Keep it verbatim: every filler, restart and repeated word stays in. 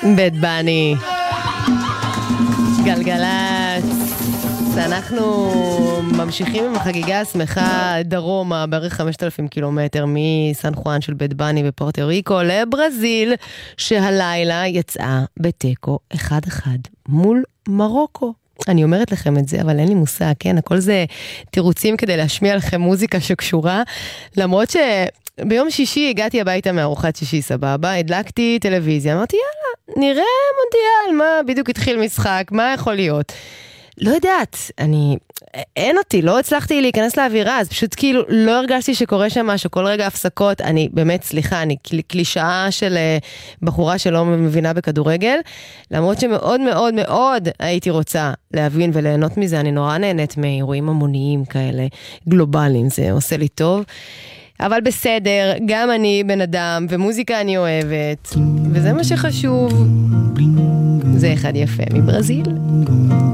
בית בני, גלגלץ. אנחנו ממשיכים עם החגיגה השמחה דרומה, בערך חמשת אלפים קילומטר מסן חואן של בית בני בפורטו ריקו לברזיל, שהלילה יצאה בטקו אחד אחד מול מרוקו. אני אומרת לכם את זה, אבל אין לי מושג, כן? הכל זה תירוצים כדי להשמיע לכם מוזיקה שקשורה, למרות שביום שישי הגעתי הביתה מארוחת שישי סבבה, הדלקתי טלוויזיה, אמרתי יאללה, נראה מונדיאל, מה בדיוק התחיל משחק, מה יכול להיות? לא יודעת, אני, אין אותי, לא הצלחתי להיכנס לאווירה, אז פשוט כאילו לא הרגשתי שקורה שם משהו, כל רגע הפסקות, אני באמת, סליחה, אני קלישאה של בחורה שלא מבינה בכדורגל, למרות שמאוד מאוד מאוד הייתי רוצה להבין וליהנות מזה, אני נורא נהנית מאירועים המוניים כאלה, גלובליים, זה עושה לי טוב, אבל בסדר, גם אני בן אדם, ומוזיקה אני אוהבת, וזה מה שחשוב, זה אחד יפה מברזיל.